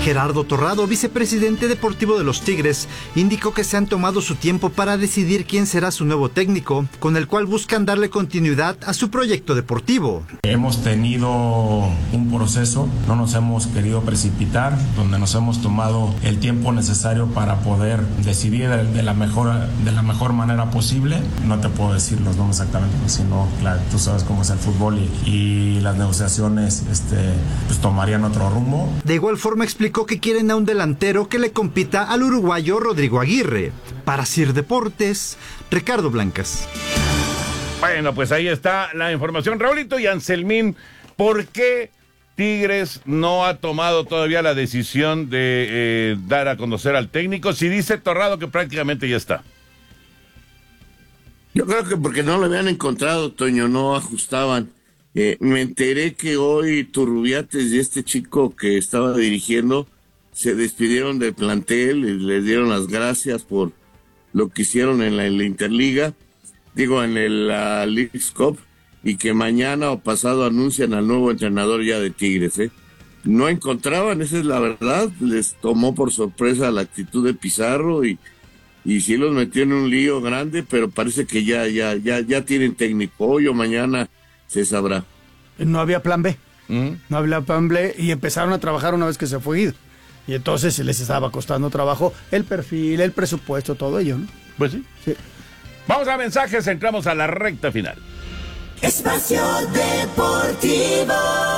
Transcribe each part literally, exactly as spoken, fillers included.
Gerardo Torrado, vicepresidente deportivo de los Tigres, indicó que se han tomado su tiempo para decidir quién será su nuevo técnico, con el cual buscan darle continuidad a su proyecto deportivo. Hemos tenido un proceso, no nos hemos querido precipitar, donde nos hemos tomado el tiempo necesario para poder decidir de la mejor, de la mejor manera posible. No te puedo decir los nombres exactamente, sino claro, tú sabes cómo es el fútbol y, y las negociaciones este, pues tomarían otro rumbo. De igual forma explicó que quieren a un delantero que le compita al uruguayo Rodrigo Aguirre. Para Sir Deportes, Ricardo Blancas. Bueno, pues ahí está la información. Raulito y Anselmín, ¿por qué Tigres no ha tomado todavía la decisión de eh, dar a conocer al técnico? Si dice Torrado que prácticamente ya está. Yo creo que porque no lo habían encontrado, Toño, no ajustaban. Eh, me enteré que hoy Turrubiates y este chico que estaba dirigiendo se despidieron del plantel y les dieron las gracias por lo que hicieron en la, en la Interliga, digo, en el la Leagues Cup, y que mañana o pasado anuncian al nuevo entrenador ya de Tigres. ¿eh? No encontraban, esa es la verdad, les tomó por sorpresa la actitud de Pizarro y y sí los metió en un lío grande, pero parece que ya, ya, ya, ya tienen técnico. Hoy o mañana se sabrá. No había plan B. ¿Mm? No había plan B y empezaron a trabajar una vez que se fue Guido. Y entonces se les estaba costando trabajo el perfil, el presupuesto, todo ello, ¿no? Pues sí. Sí. Vamos a mensajes, entramos a la recta final. Espacio Deportivo.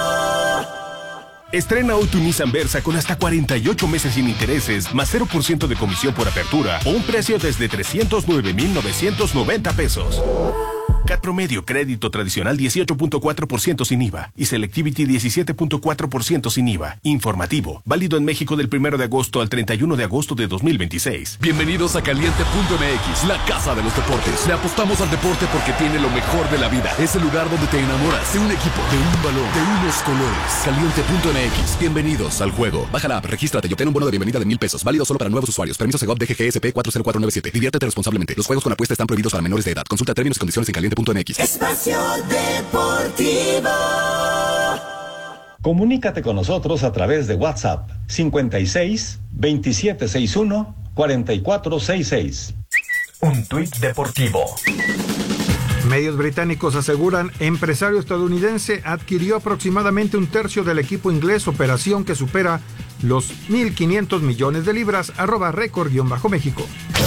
Estrena hoy tu Nissan Versa con hasta cuarenta y ocho meses sin intereses, más cero por ciento de comisión por apertura o un precio desde trescientos nueve mil novecientos noventa pesos. C A T promedio, crédito tradicional dieciocho punto cuatro por ciento sin I V A y Selectivity diecisiete punto cuatro por ciento sin I V A. Informativo, válido en México del primero de agosto al treinta y uno de agosto de dos mil veintiséis. Bienvenidos a Caliente punto M X, la casa de los deportes. Le apostamos al deporte porque tiene lo mejor de la vida. Es el lugar donde te enamoras de un equipo, de un balón, de unos colores. Caliente punto M X, bienvenidos al juego. Baja la app, regístrate y obtén un bono de bienvenida de mil pesos. Válido solo para nuevos usuarios. Permiso Segov D G G S P cuatro cero cuatro nueve siete. Diviértete responsablemente. Los juegos con apuesta están prohibidos para menores de edad. Consulta términos y condiciones en caliente punto M X. Espacio Deportivo. Comunícate con nosotros a través de WhatsApp cincuenta y seis, veintisiete sesenta y uno, cuarenta y cuatro sesenta y seis. Un tuit deportivo. Medios británicos aseguran empresario estadounidense adquirió aproximadamente un tercio del equipo inglés, operación que supera los mil quinientos millones de libras, arroba récord-méxico.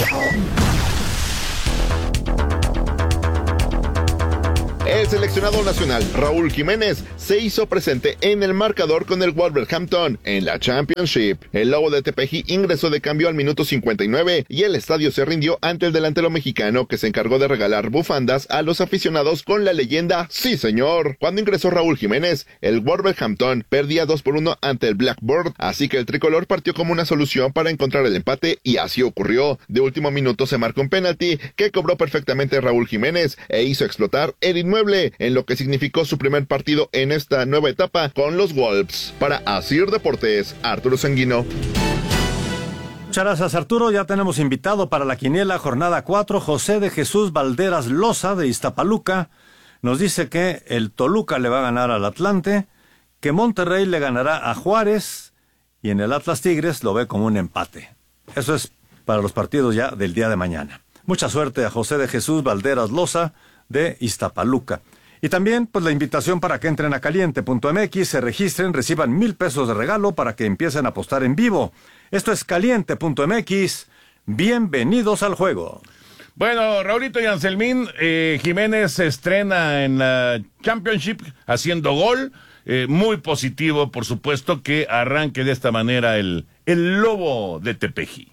El seleccionado nacional Raúl Jiménez se hizo presente en el marcador con el Wolverhampton en la Championship. El Lobo de Tepeji ingresó de cambio al minuto cincuenta y nueve y el estadio se rindió ante el delantero mexicano, que se encargó de regalar bufandas a los aficionados con la leyenda "Sí señor". Cuando ingresó Raúl Jiménez, el Wolverhampton perdía dos por uno ante el Blackburn, así que el tricolor partió como una solución para encontrar el empate y así ocurrió. De último minuto se marcó un penalti que cobró perfectamente Raúl Jiménez e hizo explotar el inmueble, en lo que significó su primer partido en esta nueva etapa con los Wolves. Para Asir Deportes, Arturo Sanguino. Muchas gracias, Arturo. Ya tenemos invitado para la quiniela jornada cuatro, José de Jesús Valderas Loza, de Iztapaluca. Nos dice que el Toluca le va a ganar al Atlante, que Monterrey le ganará a Juárez y en el Atlas Tigres lo ve como un empate. Eso es para los partidos ya del día de mañana. Mucha suerte a José de Jesús Valderas Loza de Iztapaluca. Y también, pues, la invitación para que entren a caliente punto M X, se registren, reciban mil pesos de regalo para que empiecen a apostar en vivo. Esto es caliente punto M X. Bienvenidos al juego. Bueno, Raulito y Anselmín, eh, Jiménez se estrena en la Championship haciendo gol. Eh, muy positivo, por supuesto, que arranque de esta manera el, el Lobo de Tepeji.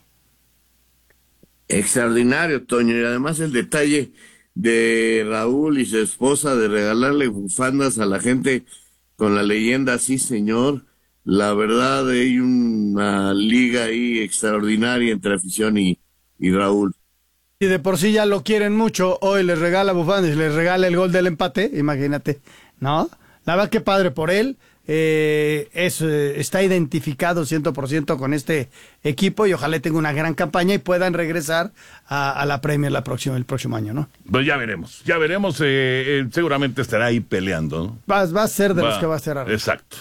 Extraordinario, Toño, y además el detalle de Raúl y su esposa de regalarle bufandas a la gente con la leyenda "Sí señor". La verdad, hay una liga ahí extraordinaria entre afición y, y Raúl. Y de por sí ya lo quieren mucho, hoy les regala bufandas y les regala el gol del empate, imagínate, ¿no? La verdad que padre por él. Eh, es, eh, está identificado cien por ciento con este equipo y ojalá tenga una gran campaña y puedan regresar a, a la Premier la próxima, el próximo año, ¿no? Pues ya veremos, ya veremos, eh, eh, seguramente estará ahí peleando, ¿no? Va, va a ser de va, los que va a ser arriba. Exacto.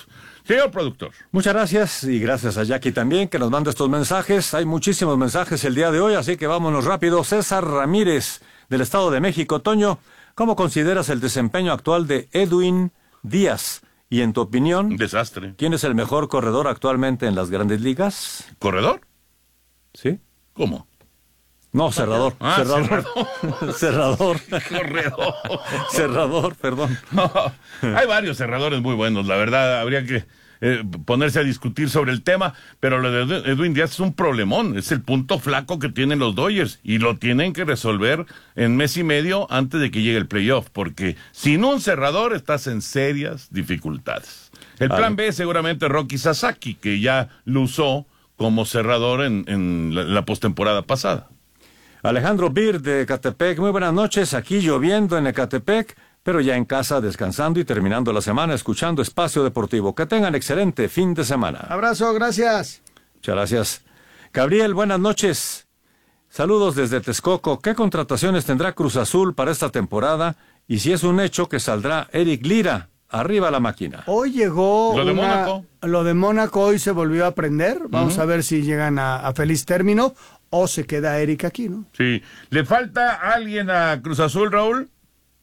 Señor productor. Muchas gracias y gracias a Jackie también que nos manda estos mensajes. Hay muchísimos mensajes el día de hoy, así que vámonos rápido. César Ramírez, del Estado de México. Toño, ¿cómo consideras el desempeño actual de Edwin Díaz? Y en tu opinión, desastre. ¿Quién es el mejor corredor actualmente en las grandes ligas? ¿Corredor? ¿Sí? ¿Cómo? No, cerrador. Ah, cerrador. Cerrador. Corredor. Cerrador, perdón. No, hay varios cerradores muy buenos, la verdad, habría que eh, ponerse a discutir sobre el tema, pero lo de Edwin Díaz es un problemón, es el punto flaco que tienen los Dodgers y lo tienen que resolver en mes y medio antes de que llegue el playoff, porque sin un cerrador estás en serias dificultades. El vale. plan B seguramente Rocky Sasaki, que ya lo usó como cerrador en, en la, la postemporada pasada. Alejandro Bir de Ecatepec, muy buenas noches, aquí lloviendo en Ecatepec, pero ya en casa descansando y terminando la semana escuchando Espacio Deportivo. Que tengan excelente fin de semana. Abrazo, gracias. Muchas gracias. Gabriel, buenas noches. Saludos desde Texcoco. ¿Qué contrataciones tendrá Cruz Azul para esta temporada? Y si es un hecho que saldrá Eric Lira, arriba la máquina. Hoy llegó Lo de una- Mónaco. Lo de Mónaco hoy se volvió a prender. Vamos Ujú. a ver si llegan a, a feliz término o se queda Eric aquí, ¿no? Sí. ¿Le falta alguien a Cruz Azul, Raúl?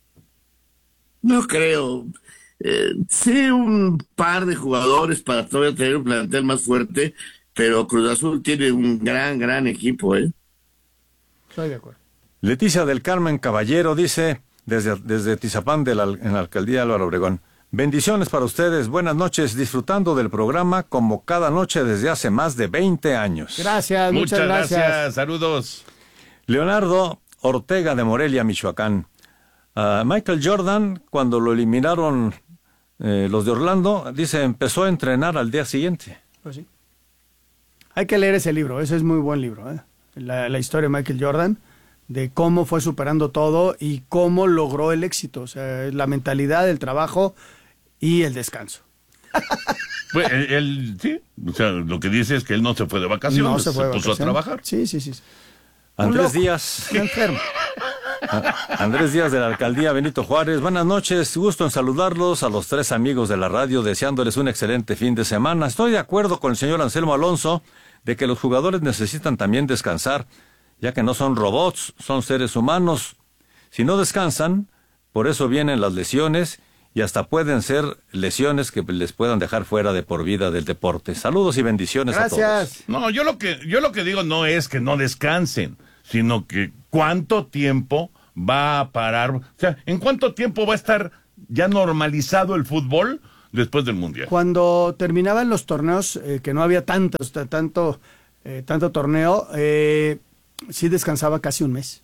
No creo. Eh, sí, un par de jugadores para todavía tener un plantel más fuerte, pero Cruz Azul tiene un gran, gran equipo, ¿eh? Estoy de acuerdo. Leticia del Carmen Caballero dice, desde, desde Tizapán de la, en la alcaldía Álvaro Obregón, bendiciones para ustedes, buenas noches, disfrutando del programa como cada noche desde hace más de veinte años. Gracias, muchas, Muchas gracias. gracias, saludos. Leonardo Ortega de Morelia, Michoacán. Ah, Michael Jordan, cuando lo eliminaron eh, los de Orlando, dice, empezó a entrenar al día siguiente. Pues sí. Hay que leer ese libro, ese es muy buen libro, ¿eh? La, la historia de Michael Jordan, de cómo fue superando todo y cómo logró el éxito. O sea, la mentalidad, el trabajo y el descanso. Pues, él, él- sí, o sea, lo que dice es que él no se fue de vacaciones, No se, se fue de puso vacaciones. a trabajar. Sí, sí, sí. Un Andrés loco. Díaz. Está enfermo. Andrés Díaz de la alcaldía Benito Juárez. Buenas noches, gusto en saludarlos a los tres amigos de la radio, deseándoles un excelente fin de semana. Estoy de acuerdo con el señor Anselmo Alonso de que los jugadores necesitan también descansar, ya que no son robots, son seres humanos. Si no descansan, por eso vienen las lesiones y hasta pueden ser lesiones que les puedan dejar fuera de por vida del deporte. Saludos y bendiciones a todos. Gracias. No, yo lo que yo lo que digo no es que no descansen, sino que cuánto tiempo va a parar, o sea, en cuánto tiempo va a estar ya normalizado el fútbol después del Mundial. Cuando terminaban los torneos, eh, que no había tantos, t- tanto, eh, tanto torneo, eh, sí descansaba casi un mes.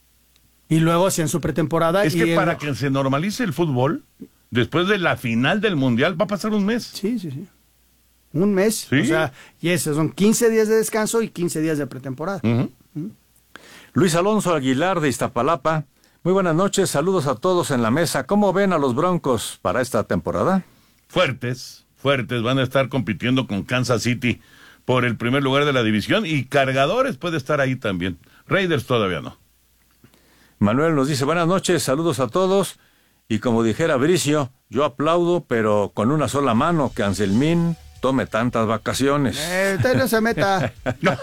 Y luego hacían su pretemporada. Es y que el- para que se normalice el fútbol, después de la final del Mundial va a pasar un mes. Sí, sí, sí. Un mes. ¿Sí? O sea, y esos son quince días de descanso y quince días de pretemporada. Ujú. Luis Alonso Aguilar de Iztapalapa. Muy buenas noches, saludos a todos en la mesa. ¿Cómo ven a los Broncos para esta temporada? Fuertes, fuertes, van a estar compitiendo con Kansas City por el primer lugar de la división y Cargadores puede estar ahí también. Raiders todavía no. Manuel nos dice, buenas noches, saludos a todos. Y como dijera Bricio, yo aplaudo, pero con una sola mano, que Anselmín tome tantas vacaciones. Eh, usted no se meta.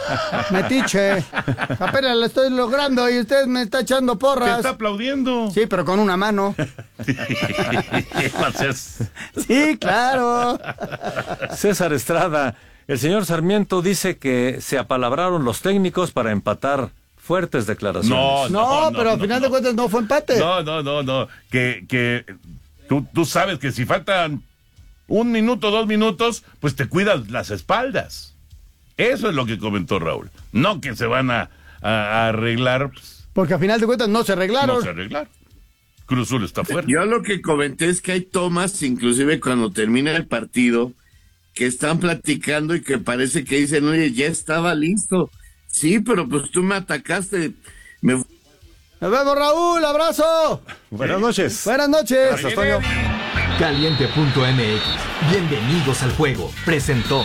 Metiche. Apenas lo estoy logrando y usted me está echando Te porras. está aplaudiendo. Sí, pero con una mano. Sí, claro. César Estrada, el señor Sarmiento dice que se apalabraron los técnicos para empatar. Fuertes declaraciones. No, No, no, pero no, al final no. de cuentas no fue empate. No, no, no, no. Que, que tú, tú sabes que si faltan un minuto, dos minutos, pues te cuidas las espaldas. Eso es lo que comentó Raúl. No que se van a, a- a arreglar. Pues, Porque al final de cuentas no se arreglaron. no se arreglar. Cruz Azul está fuera. Yo lo que comenté es que hay tomas, inclusive cuando termina el partido, que están platicando y que parece que dicen, oye, ya estaba listo. Sí, pero pues tú me atacaste. Me... Nos vemos, Raúl. Abrazo. Buenas noches. Buenas noches. Gracias, Toño. Caliente punto m x. Bienvenidos al juego. Presentó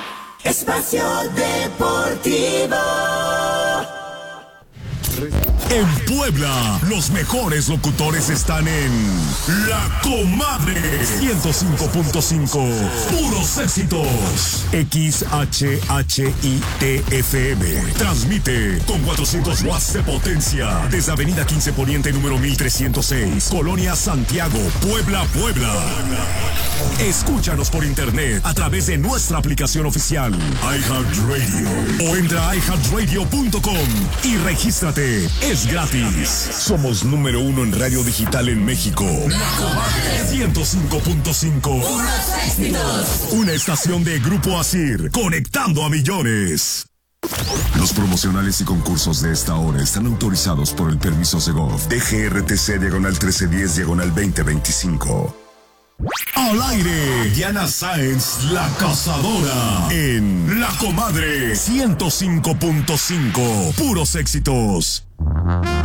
Espacio Deportivo. En Puebla, los mejores locutores están en La Comadre ciento cinco punto cinco. Puros éxitos. X H H I T F M. Transmite con cuatrocientos watts de potencia desde Avenida quince Poniente número mil trescientos seis, Colonia Santiago, Puebla, Puebla. Escúchanos por internet a través de nuestra aplicación oficial iHeartRadio o entra a i heart radio punto com y regístrate. Es gratis. Somos número uno en radio digital en México. La Comadre ciento cinco punto cinco. Una estación de Grupo Asir, conectando a millones. Los promocionales y concursos de esta hora están autorizados por el permiso Segov D G R T C diagonal trece diez diagonal veinte veinticinco. Al aire, Diana Sáenz, la cazadora, en La Comadre ciento cinco punto cinco. Puros éxitos.